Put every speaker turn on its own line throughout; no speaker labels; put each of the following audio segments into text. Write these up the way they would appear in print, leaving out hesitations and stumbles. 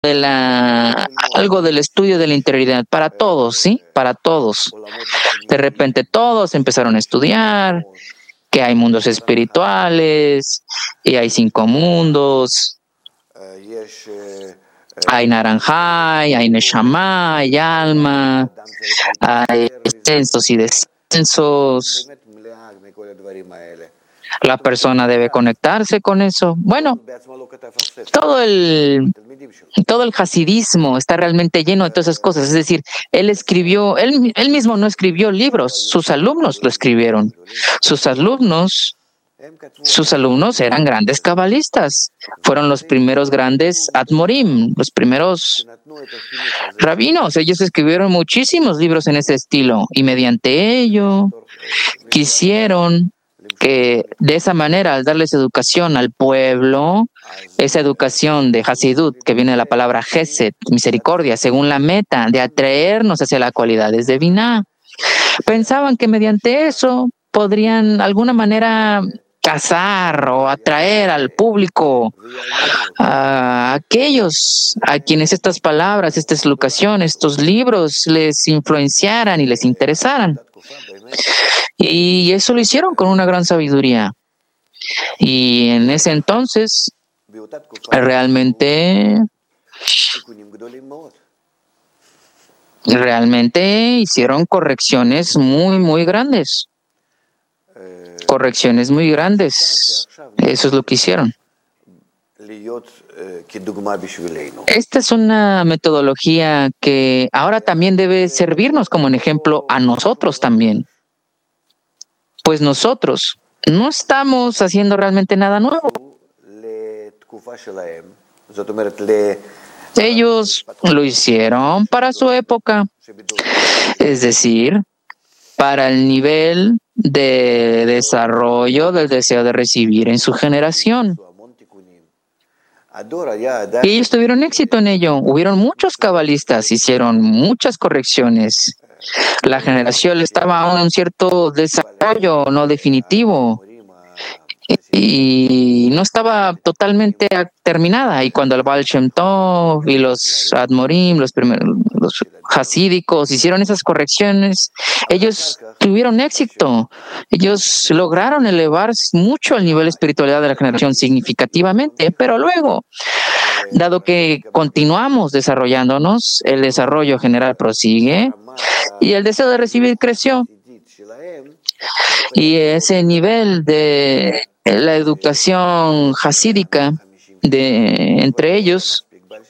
algo del estudio de la interioridad para todos, ¿sí? Para todos. De repente todos empezaron a estudiar que hay mundos espirituales y hay 5 mundos. Hay Naranjai, hay Neshama, hay alma, hay ascensos y descensos. La persona debe conectarse con eso. Bueno, todo el hasidismo está realmente lleno de todas esas cosas. Es decir, él mismo no escribió libros, sus alumnos lo escribieron. Sus alumnos eran grandes cabalistas. Fueron los primeros grandes admorim, los primeros rabinos. Ellos escribieron muchísimos libros en ese estilo y mediante ello quisieron que de esa manera, al darles educación al pueblo, esa educación de Hasidut, que viene de la palabra Gesed, misericordia, según la meta de atraernos hacia las cualidades de Binah, pensaban que mediante eso podrían de alguna manera cazar o atraer al público a aquellos a quienes estas palabras, esta educación, estos libros les influenciaran y les interesaran. Y eso lo hicieron con una gran sabiduría. Y en ese entonces, realmente hicieron correcciones muy, muy grandes. Correcciones muy grandes. Eso es lo que hicieron. Esta es una metodología que ahora también debe servirnos como un ejemplo a nosotros también. Pues nosotros no estamos haciendo realmente nada nuevo. Ellos lo hicieron para su época, es decir, para el nivel de desarrollo del deseo de recibir en su generación. Y ellos tuvieron éxito en ello. Hubieron muchos cabalistas, hicieron muchas correcciones. La generación estaba aún en un cierto desarrollo no definitivo y no estaba totalmente terminada. Y cuando el Baal Shem Tov y los Admorim, los hasídicos, hicieron esas correcciones, ellos tuvieron éxito. Ellos lograron elevar mucho el nivel de espiritualidad de la generación significativamente, pero luego, dado que continuamos desarrollándonos, el desarrollo general prosigue y el deseo de recibir creció. Y ese nivel de la educación hasídica entre ellos,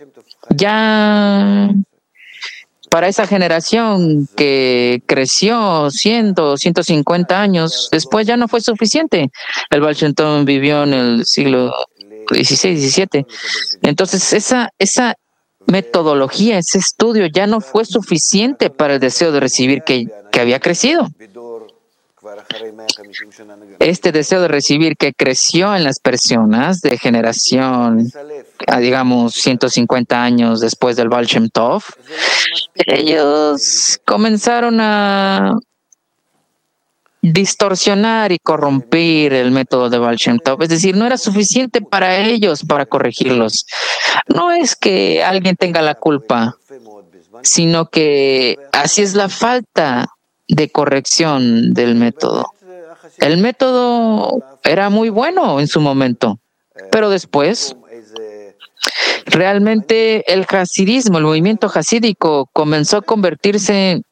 ya para esa generación que creció 100, 150 años, después ya no fue suficiente. El Baal Shem Tov vivió en el siglo XVI, XVII. Entonces, esa metodología, ese estudio ya no fue suficiente para el deseo de recibir que había crecido. Este deseo de recibir que creció en las personas de generación, digamos, 150 años después del Baal Shem Tov, ellos comenzaron a distorsionar y corromper el método de Baal Shem Tov. Es decir, no era suficiente para ellos para corregirlos. No es que alguien tenga la culpa, sino que así es la falta de corrección del método. El método era muy bueno en su momento, pero después realmente el hasidismo, el movimiento hasídico comenzó a convertirse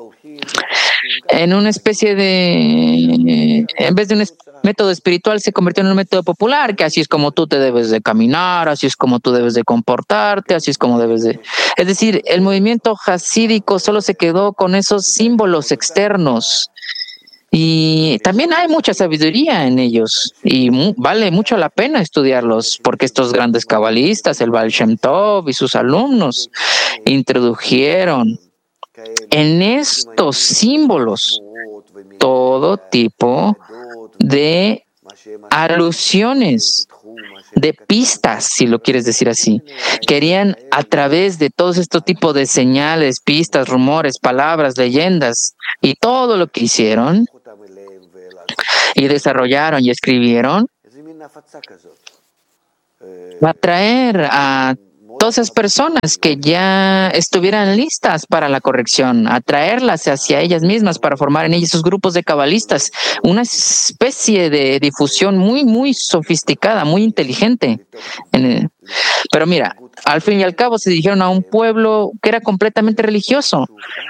en una especie de, en vez de un método espiritual, se convirtió en un método popular, que así es como tú te debes de caminar, así es como tú debes de comportarte, así es como debes de... Es decir, el movimiento hasídico solo se quedó con esos símbolos externos. Y también hay mucha sabiduría en ellos y vale mucho la pena estudiarlos, porque estos grandes cabalistas, el Baal Shem Tov y sus alumnos, introdujeron en estos símbolos todo tipo de alusiones, de pistas, si lo quieres decir así. Querían, a través de todos estos tipos de señales, pistas, rumores, palabras, leyendas y todo lo que hicieron y desarrollaron y escribieron, atraer a todas esas personas que ya estuvieran listas para la corrección, atraerlas hacia ellas mismas para formar en ellas sus grupos de cabalistas, una especie de difusión muy, muy sofisticada, muy inteligente. Pero mira, al fin y al cabo se dirigieron a un pueblo que era completamente religioso.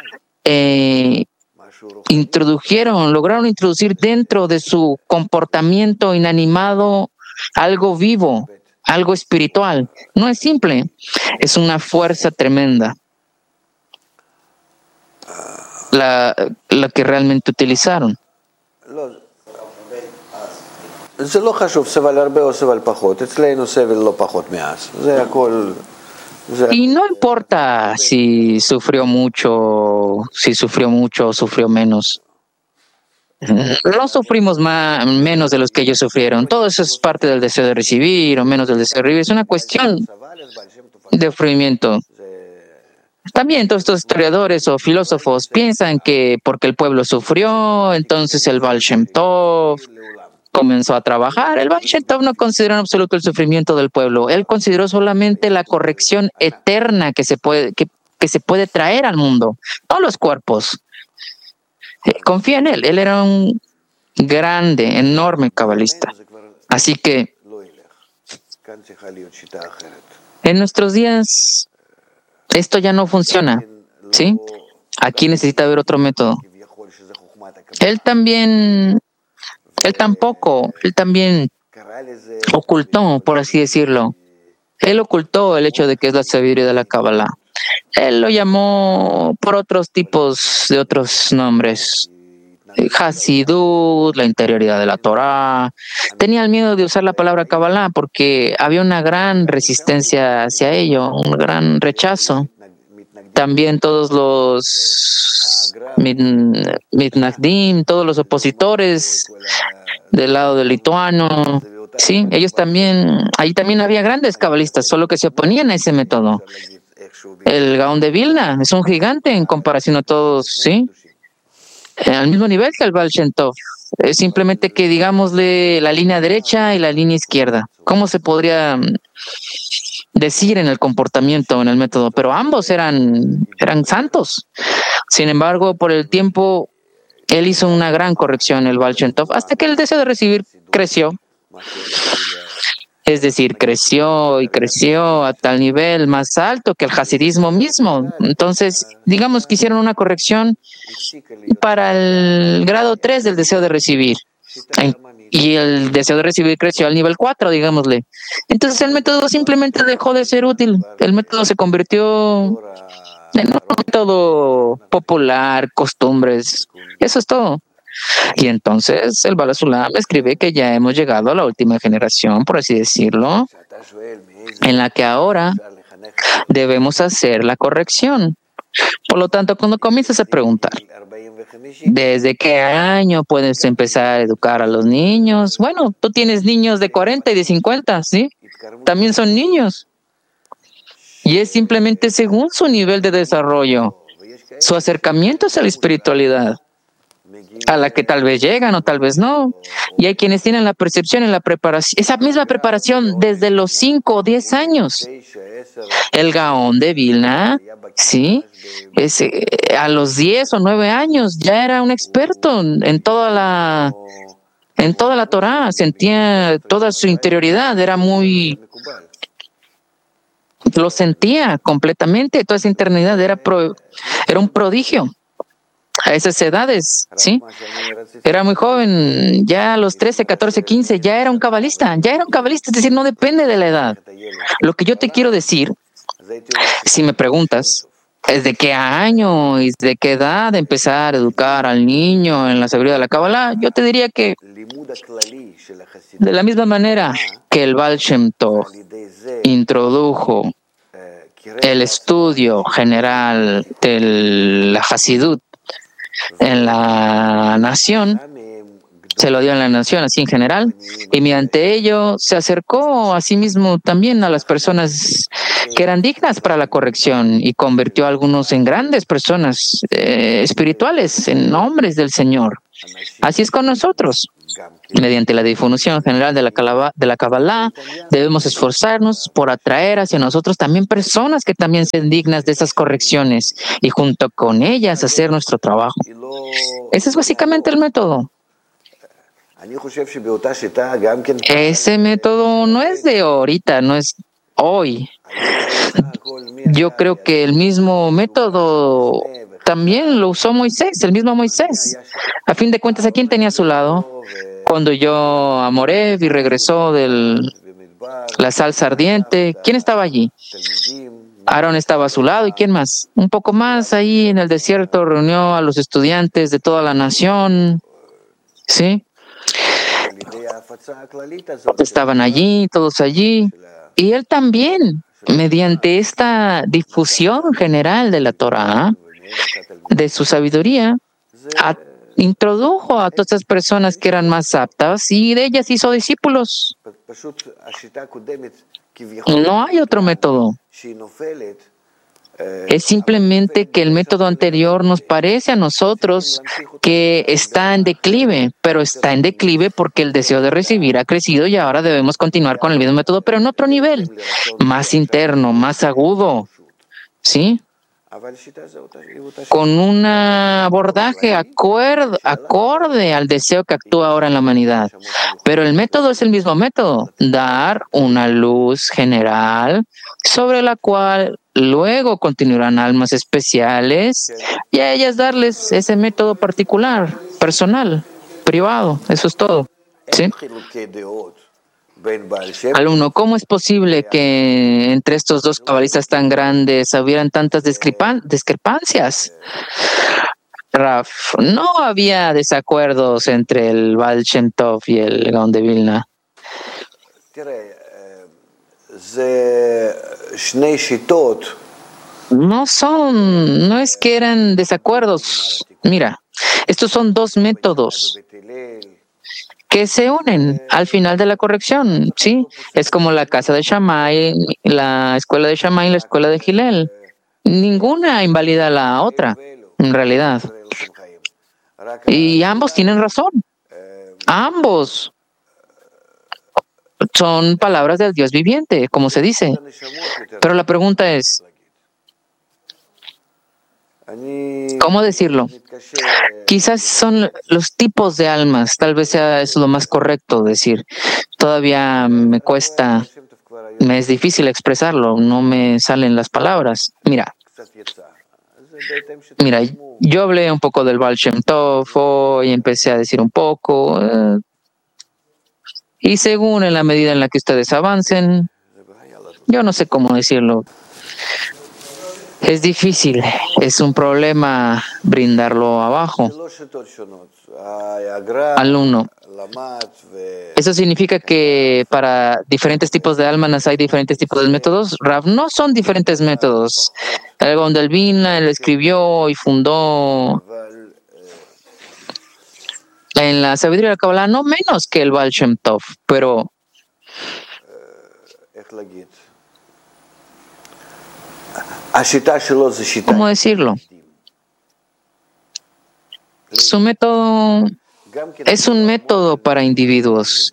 Lograron introducir dentro de su comportamiento inanimado algo vivo, algo espiritual. No es simple, es una fuerza tremenda la que realmente utilizaron. Y no importa si sufrió mucho o sufrió menos. No sufrimos menos de los que ellos sufrieron. Todo eso es parte del deseo de recibir o menos del deseo de recibir. Es una cuestión de sufrimiento. También todos estos historiadores o filósofos piensan que porque el pueblo sufrió, entonces el Baal Shem Tov comenzó a trabajar. El Baal Shem Tov no consideró en absoluto el sufrimiento del pueblo. Él consideró solamente la corrección eterna que se puede traer al mundo. No los cuerpos. Confía en él. Él era un grande, enorme cabalista. Así que en nuestros días esto ya no funciona, ¿sí? Aquí necesita haber otro método. Él también ocultó, por así decirlo. Él ocultó el hecho de que es la sabiduría de la Kabbalah. Él lo llamó por otros nombres. Hasidut, la interioridad de la Torah. Tenía el miedo de usar la palabra Kabbalah porque había una gran resistencia hacia ello, un gran rechazo. También todos los mitnagdim, todos los opositores del lado del lituano, sí, ahí también había grandes cabalistas, solo que se oponían a ese método. El Gaón de Vilna es un gigante en comparación a todos, sí, al mismo nivel que el Baal Shem Tov. Es simplemente que digámosle la línea derecha y la línea izquierda. ¿Cómo se podría decir en el comportamiento, en el método? Pero ambos eran santos. Sin embargo, por el tiempo, él hizo una gran corrección, el Baal Shem Tov, hasta que el deseo de recibir creció. Es decir, creció y creció a tal nivel más alto que el hasidismo mismo. Entonces, digamos que hicieron una corrección para el grado 3 del deseo de recibir. Y el deseo de recibir creció al nivel 4, digámosle. Entonces el método simplemente dejó de ser útil. El método se convirtió en un método popular, costumbres. Eso es todo. Y entonces el Baal Sulam escribe que ya hemos llegado a la última generación, por así decirlo, en la que ahora debemos hacer la corrección. Por lo tanto, cuando comienzas a preguntar, ¿desde qué año puedes empezar a educar a los niños? Bueno, tú tienes niños de 40 y de 50, ¿sí? También son niños. Y es simplemente según su nivel de desarrollo, su acercamiento hacia la espiritualidad, a la que tal vez llegan o tal vez no. Y hay quienes tienen la percepción en la preparación, esa misma preparación desde los 5 o 10 años. El Gaón de Vilna, sí, a los 10 o 9 años ya era un experto en toda la Torah, sentía toda su interioridad, lo sentía completamente, toda esa eternidad era un prodigio. A esas edades, ¿sí? Era muy joven, ya a los 13, 14, 15, ya era un cabalista, es decir, no depende de la edad. Lo que yo te quiero decir, si me preguntas, es de qué año y de qué edad empezar a educar al niño en la sabiduría de la Kabbalah. Yo te diría que de la misma manera que el Baal Shem Tov introdujo el estudio general de la Hasidut en la nación, se lo dio en la nación así en general, y mediante ello se acercó a sí mismo también a las personas que eran dignas para la corrección y convirtió a algunos en grandes personas espirituales, en hombres del Señor. Así es con nosotros. Mediante la difusión general de la Kabbalah, debemos esforzarnos por atraer hacia nosotros también personas que también sean dignas de esas correcciones y junto con ellas hacer nuestro trabajo. Ese es básicamente el método. Ese método no es de ahorita, no es hoy. Yo creo que el mismo método también lo usó Moisés, el mismo Moisés. A fin de cuentas, ¿a quién tenía a su lado? Cuando yo a Morev y regresó de la salsa ardiente, ¿quién estaba allí? Aarón estaba a su lado, ¿y quién más? Un poco más ahí en el desierto reunió a los estudiantes de toda la nación, ¿sí? Estaban allí, todos allí, y él también, mediante esta difusión general de la Torah, de su sabiduría, introdujo a todas esas personas que eran más aptas y de ellas hizo discípulos. No hay otro método. Es simplemente que el método anterior nos parece a nosotros que está en declive, pero está en declive porque el deseo de recibir ha crecido y ahora debemos continuar con el mismo método, pero en otro nivel, más interno, más agudo, ¿sí? Con un abordaje acorde al deseo que actúa ahora en la humanidad. Pero el método es el mismo método, dar una luz general sobre la cual luego continuarán almas especiales y a ellas darles ese método particular, personal, privado, eso es todo. ¿Sí? Alumno, ¿cómo es posible que entre estos dos cabalistas tan grandes hubieran tantas discrepancias? Raf, no había desacuerdos entre el Baal Shem Tov y el Gaón de Vilna. No es que eran desacuerdos. Mira, estos son dos métodos que se unen al final de la corrección, ¿sí? Es como la casa de Shammai, la escuela de Shammai y la escuela de Hillel. Ninguna invalida a la otra, en realidad. Y ambos tienen razón. Ambos son palabras del Dios viviente, como se dice. Pero la pregunta es, ¿cómo decirlo? Quizás son los tipos de almas, tal vez sea eso lo más correcto decir. Todavía me es difícil expresarlo, no me salen las palabras. Mira, yo hablé un poco del Baal Shem Tov y empecé a decir un poco, y según en la medida en la que ustedes avancen, yo no sé cómo decirlo. Es difícil, es un problema brindarlo abajo. Alumno, ¿eso significa que para diferentes tipos de almas hay diferentes tipos de métodos? Rav, no son diferentes métodos. El Gaón del Vilna él escribió y fundó en la sabiduría de la Kabbalah no menos que el Baal Shem Tov, pero ¿cómo decirlo? Su método es un método para individuos.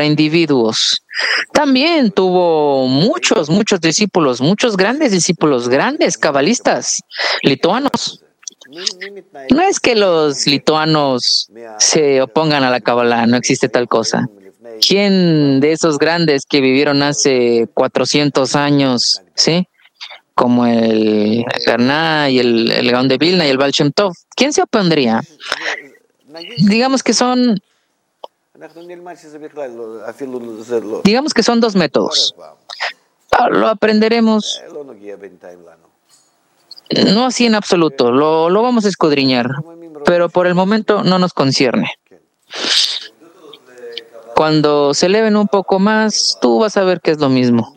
También tuvo muchos discípulos, muchos grandes discípulos, grandes cabalistas lituanos. No es que los lituanos se opongan a la Kabbalah, no existe tal cosa. ¿Quién de esos grandes que vivieron hace 400 años, sí? Como el Garná y el Gaón de Vilna y el Baal Shem Tov, ¿quién se opondría? Digamos que son dos métodos. Lo aprenderemos, no así en absoluto, lo vamos a escudriñar, pero por el momento no nos concierne. Cuando se eleven un poco más, tú vas a ver que es lo mismo.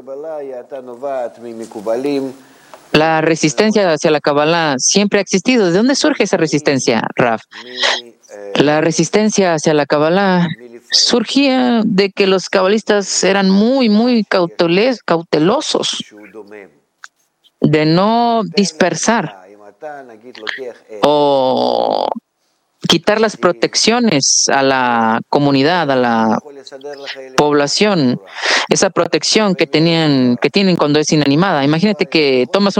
La resistencia hacia la Kabbalah siempre ha existido. ¿De dónde surge esa resistencia, Rav? La resistencia hacia la Kabbalah surgía de que los cabalistas eran muy cautelosos de no dispersar o quitar las protecciones a la comunidad, a la población, esa protección que tienen cuando es inanimada. Imagínate que tomas